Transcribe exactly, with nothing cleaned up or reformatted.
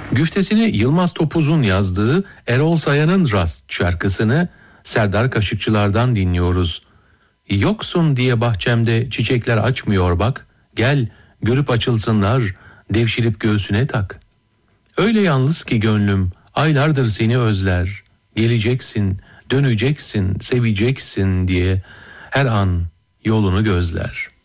Güftesini Yılmaz Topuz'un yazdığı Erol Sayan'ın Rast şarkısını Serdar Kaşıkçılar'dan dinliyoruz. Yoksun diye bahçemde çiçekler açmıyor bak, gel görüp açılsınlar, devşirip göğsüne tak. Öyle yalnız ki gönlüm aylardır seni özler, geleceksin, döneceksin, seveceksin diye her an yolunu gözler.